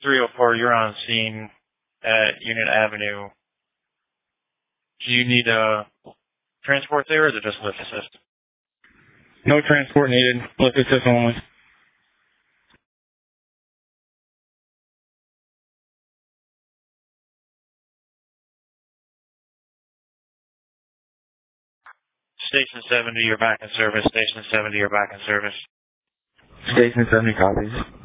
304, you're on scene at Unit Avenue. Do you need a transport there, or is it just lift assist? No transport needed. Lift assist only. Station 70, you're back in service. Station 70, you're back in service. Station 70 copies.